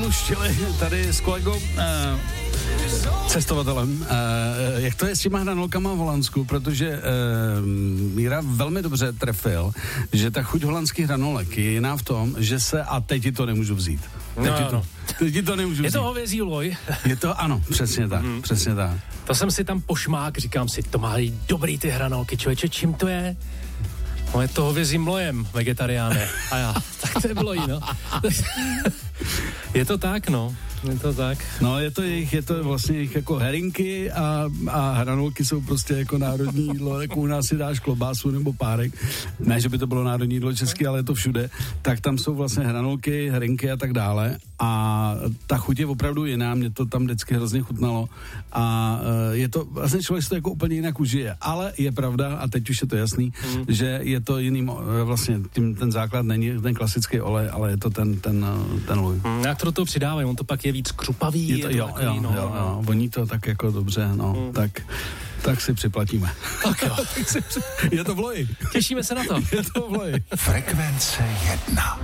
luštili tady s kolegou cestovatelem, jak to je s těma hranolkama v Holandsku, protože Míra velmi dobře trefil, že ta chuť holandských hranolek je jiná v tom, že se, a teď ti to nemůžu vzít. Teď ti to nemůžu vzít. Je to hovězí loj? Je to, ano, přesně tak, přesně tak. To jsem si tam pošmák, říkám si, to má dobrý ty hranolky, člověče, čím to je? No je to hovězím lojem, vegetariáne. A já, tak to je bylo jiné. Je to tak, no. Je to tak. No, je to vlastně jejich jako herinky a hranolky jsou prostě jako národní jídlo, jako u nás si dáš klobásu nebo párek, ne, že by to bylo národní jídlo český, ale je to všude, tak tam jsou vlastně hranolky, herinky a tak dále a ta chuť je opravdu jiná, mě to tam vždycky hrozně chutnalo a je to, vlastně člověk si to jako úplně jinak užije, ale je pravda, a teď už je to jasný, že je to jiný, vlastně ten základ není ten klasický olej, ale je to ten loj. Jak to do toho přidávají, on to pak je víc křupavý. Jo, voní to tak jako dobře, tak si připlatíme. Tak jo. Je to v loji. Těšíme se na to. Je to v loji. Frekvence 1.